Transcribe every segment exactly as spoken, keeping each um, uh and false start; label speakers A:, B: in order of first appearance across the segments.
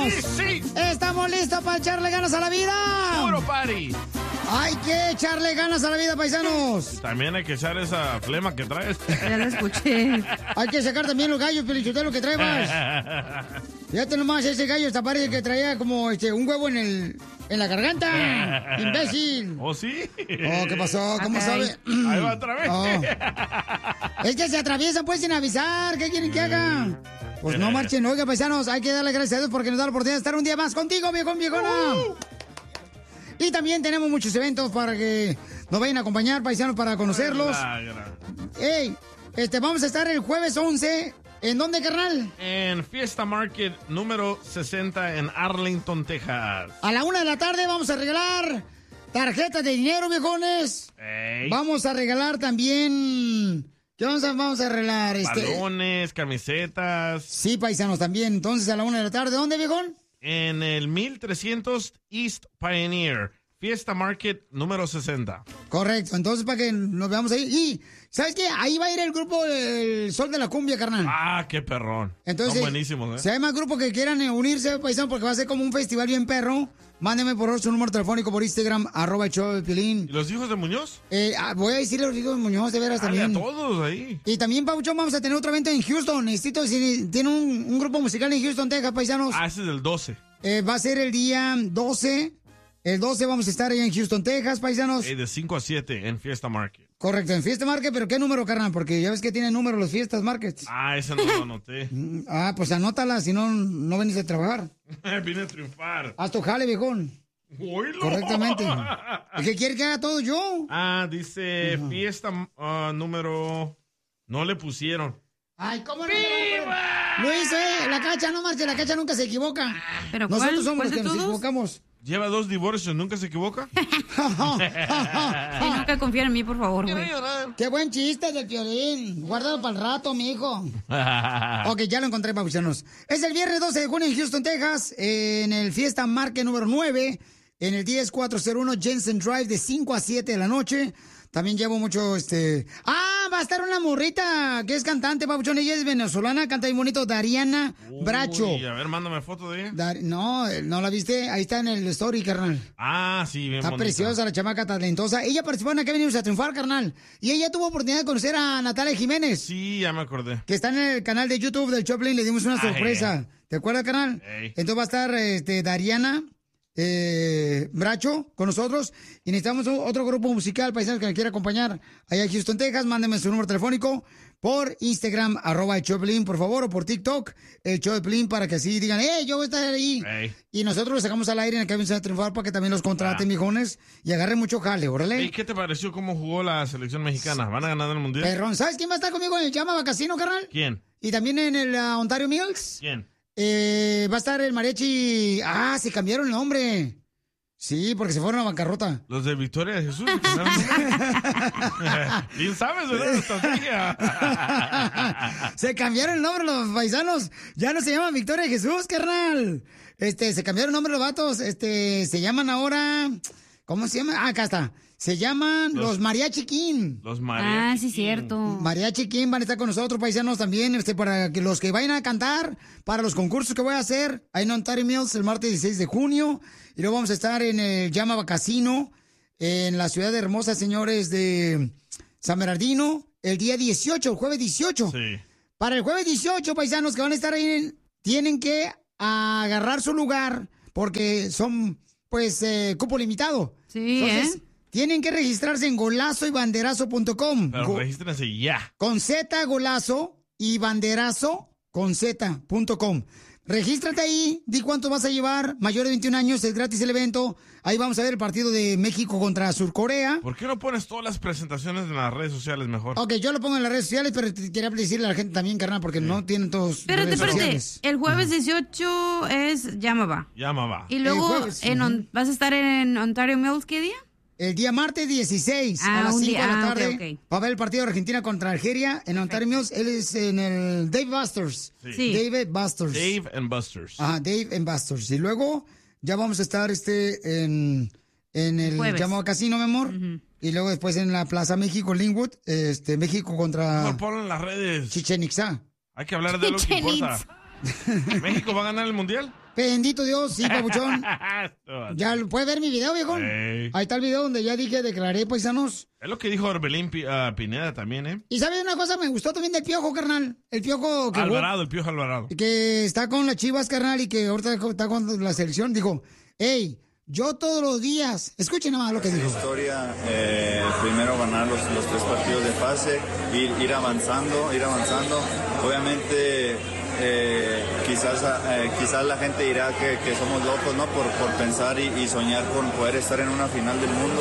A: paisanos.
B: Sí, sí.
A: ¿Estamos listos para echarle ganas a la vida?
B: Puro party.
A: Hay que echarle ganas a la vida, paisanos.
B: También hay que echar esa flema que traes.
C: Ya lo escuché.
A: Hay que sacar también los gallos, Pelichotelo, que traebas. Fíjate nomás, ese gallo hasta parece que traía como este, un huevo en el en la garganta. ¡Imbécil!
B: ¿Oh, sí?
A: Oh, ¿qué pasó? ¿Cómo
C: Ok.
A: sabe?
B: Ahí va otra vez.
A: Oh. Es que se atraviesan pues sin avisar. ¿Qué quieren que haga? Pues no marchen. Oiga, paisanos, hay que darle gracias a Dios porque nos da la oportunidad de estar un día más contigo, viejón, viejona.
B: Uh.
A: Y también tenemos muchos eventos para que nos vayan a acompañar, paisanos, para conocerlos. Ey, este, vamos a estar el jueves once. ¿En dónde, carnal?
B: En Fiesta Market número sesenta en Arlington, Texas.
A: A la una de la tarde vamos a regalar tarjetas de dinero, viejones.
B: Ey.
A: Vamos a regalar también... ¿Qué vamos a, vamos a regalar? Este...
B: Balones, camisetas.
A: Sí, paisanos, también. Entonces, a la una de la tarde. ¿Dónde, viejón?
B: En el mil trescientos East Pioneer. Fiesta Market número sesenta.
A: Correcto. Entonces, para que nos veamos ahí. Y, ¿sabes qué? Ahí va a ir el grupo El Sol de la Cumbia, carnal.
B: Ah, qué perrón.
A: Entonces,
B: son buenísimos,
A: si
B: ¿eh?
A: hay más grupos que quieran eh, unirse, paisano, porque va a ser como un festival bien perro, mándenme por favor su número telefónico por Instagram, arroba el show de Piolín.
B: ¿Y los hijos de Muñoz?
A: Eh, ah, voy a decirle a los hijos de Muñoz, de veras,
B: Dale
A: también.
B: a todos ahí.
A: Y también, Pauchón, vamos a tener otro evento en Houston. Necesito, si tiene un, un grupo musical en Houston, Texas, paisanos.
B: Ah, ese es el doce.
A: Eh, va a ser el día doce. El doce vamos a estar allá en Houston, Texas, paisanos.
B: Eh, de cinco a siete en Fiesta Market.
A: Correcto, en Fiesta Market, pero ¿qué número, carnal? Porque ya ves que tienen número los Fiestas Markets.
B: Ah, ese no lo anoté.
A: Ah, pues anótala, si no, no venís a trabajar.
B: Vine a triunfar.
A: Haz tu jale, viejón.
B: Oílo.
A: Correctamente. ¿El que quiere que haga todo yo?
B: Ah, dice
A: Ajá.
B: fiesta ah, número... No le pusieron.
A: Ay, ¿cómo no? Lo hizo, eh. La cacha, no marche, la cacha nunca se equivoca.
C: ¿Pero
A: Nosotros
C: cuál?
A: somos
C: ¿Cuál
A: los
C: de
A: que nos
C: todos?
A: equivocamos.
B: Lleva dos divorcios, ¿nunca se equivoca?
C: Sí, nunca confía en mí, por favor, güey.
A: Qué buen chiste del Piolín. Guárdalo para el rato, mi hijo. Ok, ya lo encontré, papuchanos. Es el viernes doce de junio en Houston, Texas, en el Fiesta Market número nueve, en el diez cuatrocientos uno Jensen Drive de cinco a siete de la noche. También llevo mucho, este... ¡Ah! Va a estar una morrita que es cantante, papuchón. Ella es venezolana, canta bien bonito, Dariana Bracho.
B: Uy, a ver, mándame foto de ella.
A: Dar- No, ¿no la viste? Ahí está en el story, carnal.
B: Ah, sí, bien
A: Está
B: bonita.
A: preciosa la chamaca talentosa. Ella participó en Acá venimos a triunfar, carnal. Y ella tuvo oportunidad de conocer a Natalia Jiménez.
B: Sí, ya me acordé.
A: Que está en el canal de YouTube del Choplin. Le dimos una
B: Ah,
A: sorpresa. ¿Te acuerdas, carnal?
B: Ey.
A: Entonces va a estar este, Dariana eh, Bracho con nosotros. Y necesitamos un- otro grupo musical, paisanos, que me quiera acompañar allá en Houston, Texas. Mándenme su número telefónico por Instagram, arroba el Choplin, por favor, o por TikTok, el Choplin, para que así digan, ¡eh, yo voy a estar ahí!
B: Ey.
A: Y nosotros los sacamos al aire en el que a triunfar para que también los contraten,
B: Ah.
A: mijones, y agarren mucho jale, órale.
B: ¿Y qué te pareció cómo jugó la selección mexicana? ¿Van a ganar el mundial?
A: Perrón, ¿sabes quién va a estar conmigo en el Llama Casino, carnal?
B: ¿Quién?
A: Y también en el ah, Ontario Mills.
B: ¿Quién?
A: Eh, va a estar el mariachi. Ah, se cambiaron el nombre. Sí, porque se fueron a bancarrota.
B: Los de Victoria de Jesús. Bien sabes, ¿verdad? La estrategia.
A: Se cambiaron el nombre los paisanos. Ya no se llaman Victoria de Jesús, carnal. Este, se cambiaron el nombre los vatos. Este, se llaman ahora. ¿Cómo se llaman? Ah, acá está. Se llaman los,
B: Los-
A: Mariachi King.
B: Los mariachis.
C: Ah, sí, cierto.
A: Mariachi King van a estar con nosotros, paisanos, también, este, para que los que vayan a cantar, para los concursos que voy a hacer, ahí en Ontario Mills el martes dieciséis de junio, y luego vamos a estar en el Llama Casino, en la ciudad hermosa, señores, de San Bernardino, el día dieciocho, el jueves dieciocho.
B: Sí.
A: Para el jueves dieciocho, paisanos que van a estar ahí, tienen que agarrar su lugar, porque son, pues, eh, cupo limitado.
C: Sí,
A: Entonces,
C: ¿eh?
A: tienen que registrarse en golazo y banderazo punto com.
B: Pero
A: Go-
B: regístrense ya.
A: con Z, golazo y banderazo con Z punto com. Regístrate ahí, di cuánto vas a llevar, mayor de veintiún años, es gratis el evento. Ahí vamos a ver el partido de México contra Surcorea.
B: ¿Por qué no pones todas las presentaciones en las redes sociales mejor?
A: Ok, yo lo pongo en las redes sociales, pero te quería decirle a la gente también, carnal, porque no tienen todos
C: Espérate,
A: redes
C: espérate.
A: sociales.
C: El jueves dieciocho es Yamaba.
B: Llama, va.
C: Y luego
A: El jueves,
C: en On-
A: ujú.
C: vas a estar en Ontario Mills, ¿qué día?
A: El día martes dieciséis
C: Ah,
A: a las
C: un
A: cinco
C: día.
A: de la
C: Ah, ok,
A: tarde
C: ok.
A: va a ver el partido de Argentina contra Algeria en Ontario Mills. Él es en el Dave Busters.
C: Sí.
A: David Busters.
B: Dave and Busters.
A: Ajá, Dave and Busters. Y luego ya vamos a estar este en, en el
C: Jueves.
A: llamado casino, mi amor. Y luego después en la Plaza México, Linwood, este México contra
B: Mejor ponlo en las redes.
A: Chichen Itza.
B: Hay que hablar de lo que
C: Chichen
B: importa. ¿México va a ganar el mundial?
A: Bendito Dios, sí, papuchón. ¿Ya puedes ver mi video, viejo?
B: Hey.
A: Ahí está el video donde ya dije, declaré, paisanos.
B: Es lo que dijo Orbelín Pi- uh, Pineda también, ¿eh?
A: Y ¿sabes una cosa? Me gustó también del Piojo, carnal. El Piojo que,
B: Alvarado, el Piojo Alvarado.
A: que está con las Chivas, carnal, y que ahorita está con la selección. Dijo, hey, yo todos los días... Escuchen nada más lo que dijo.
D: Historia, eh, primero ganar los, los tres partidos de fase, ir, ir avanzando, ir avanzando. Obviamente... Eh, quizás eh, quizás la gente dirá que, que somos locos, ¿no? Por, por pensar y, y soñar con poder estar en una final del mundo.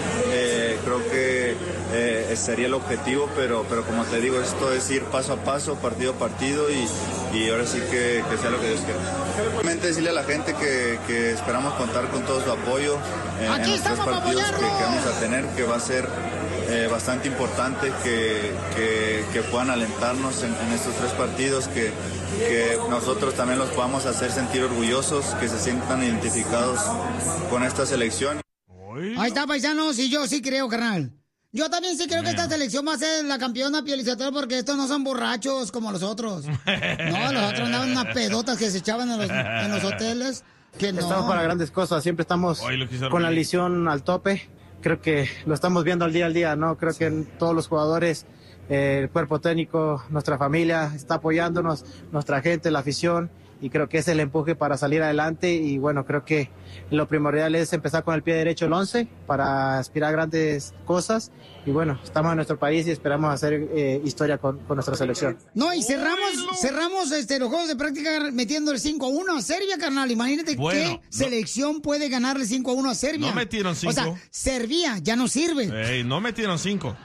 D: Eh, creo que eh, sería el objetivo, pero, pero como te digo, esto es ir paso a paso, partido a partido y, y ahora sí que, que sea lo que Dios quiera. Realmente decirle a la gente que, que esperamos contar con todo su apoyo eh, en los tres partidos que, que vamos a tener, que va a ser Eh, bastante importante que, que, que puedan alentarnos en, en estos tres partidos, que, que nosotros también los podamos hacer sentir orgullosos, que se sientan identificados con esta selección.
A: Ahí está, paisanos, y yo sí creo, carnal. Yo también sí creo yeah. que esta selección va a ser la campeona, Piolizotelo, porque estos no son borrachos como los otros. No, los otros andaban unas pedotas que se echaban en los, en los hoteles. Que no.
E: Estamos para grandes cosas, siempre estamos con la lesión al tope. Creo que lo estamos viendo al día al día, ¿no? Creo que todos los jugadores, eh, el cuerpo técnico, nuestra familia está apoyándonos, nuestra gente, la afición, y creo que es el empuje para salir adelante. Y bueno, creo que lo primordial es empezar con el pie derecho el once para aspirar a grandes cosas. Y bueno, estamos en nuestro país y esperamos hacer eh, historia con, con nuestra selección.
A: No, y cerramos cerramos este, los juegos de práctica metiendo el cinco a uno a Serbia, carnal. Imagínate bueno, qué selección no, puede ganarle cinco a uno a Serbia.
B: No metieron cinco.
A: O sea, Serbia ya no sirve.
B: Ey, no metieron cinco.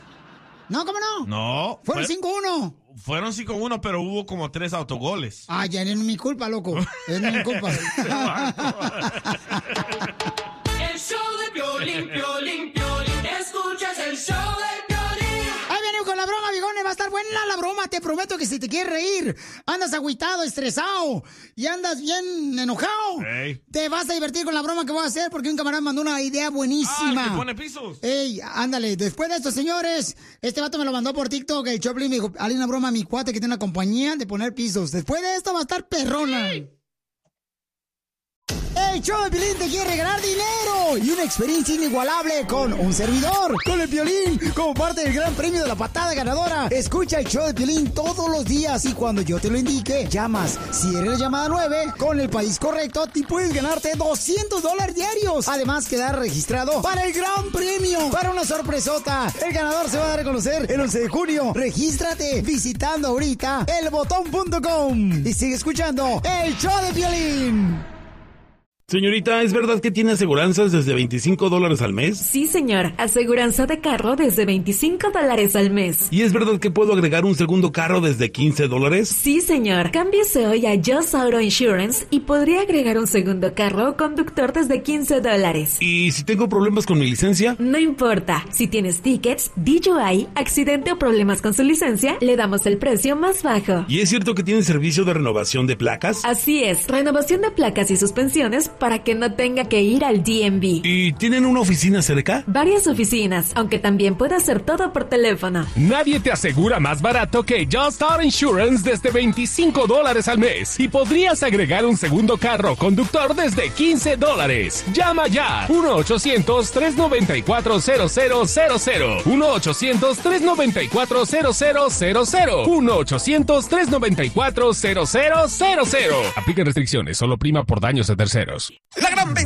A: No, ¿cómo no?
B: No.
A: Fueron cinco a uno.
B: Fueron cinco a uno, pero hubo como tres autogoles.
A: Ah, ya no es mi culpa, loco. Es mi culpa.
F: El show de Piolín, Piolín, Piolín. Escuchas el show de Piolín.
A: Ahí venimos con la broma, viejones. Va a estar buena la broma. Te prometo que si te quieres reír, andas agüitado, estresado y andas bien enojado, hey. te vas a divertir con la broma que voy a hacer porque un camarada mandó una idea buenísima.
B: Ah, que pone pisos.
A: Ey, ándale. Después de esto, señores, este vato me lo mandó por TikTok. El Choplin me dijo, hay una broma a mi cuate que tiene una compañía de poner pisos. Después de esto va a estar perrona. Sí. El show de Piolín te quiere regalar dinero y una experiencia inigualable con un servidor, con el Piolín, como parte del gran premio de la patada ganadora. Escucha el show de Piolín todos los días y cuando yo te lo indique, llamas. Si eres la llamada nueve, con el país correcto, te puedes ganarte doscientos dólares diarios. Además, quedar registrado para el gran premio, para una sorpresota. El ganador se va a dar a conocer el once de junio. Regístrate visitando ahorita el botón punto com y sigue escuchando el show de Piolín.
G: Señorita, ¿es verdad que tiene aseguranzas desde veinticinco dólares al mes?
H: Sí, señor. Aseguranza de carro desde veinticinco dólares al mes.
G: ¿Y es verdad que puedo agregar un segundo carro desde quince dólares?
H: Sí, señor. Cámbiese hoy a Just Auto Insurance y podría agregar un segundo carro o conductor desde quince dólares.
G: ¿Y si tengo problemas con mi licencia?
H: No importa. Si tienes tickets, D U I, accidente o problemas con su licencia, le damos el precio más bajo.
G: ¿Y es cierto que tiene servicio de renovación de placas?
H: Así es. Renovación de placas y suspensiones para que no tenga que ir al D M V.
G: ¿Y tienen una oficina cerca?
H: Varias oficinas, aunque también puede hacer todo por teléfono.
I: Nadie te asegura más barato que Just Auto Insurance desde veinticinco dólares al mes. Y podrías agregar un segundo carro conductor desde quince dólares. Llama ya. uno ochocientos, tres noventa y cuatro, cero cero cero cero. uno ochocientos, tres noventa y cuatro, cero cero cero cero. uno ochocientos, tres noventa y cuatro, cero cero cero cero. Aplican restricciones. Solo prima por daños de terceros.
J: La gran